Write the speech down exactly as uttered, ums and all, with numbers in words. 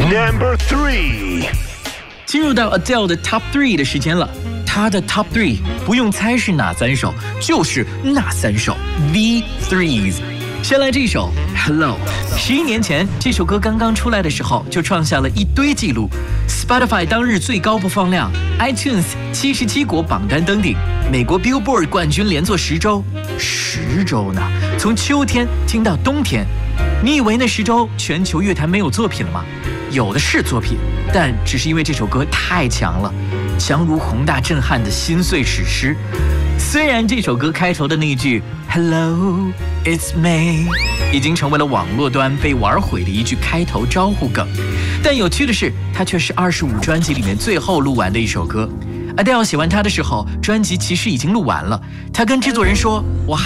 Number three， 进入到 Adele 的 Top Three 的时间了。她的 Top Three 不用猜是哪三首，就是那三首 The Threes。先来这首 Hello， 十一年前这首歌刚刚出来的时候就创下了一堆记录 ，Spotify 当日最高播放量 ，iTunes 七十七国榜单登顶，美国 Billboard 冠军连做十周，十周呢，从秋天听到冬天。你以为那十周全球乐坛没有作品了吗？有的是作品，但只是因为这首歌太强了，强如宏大震撼的心碎史诗。虽然这首歌开头的那句 Hello, it's me 已经成为了网络端被玩毁的一句开头招呼梗，但有趣的是，它却是二十五专辑里面最后录完的一首歌。Adele 写完它的时候，专辑其实已经录完了。他跟制作人说：“我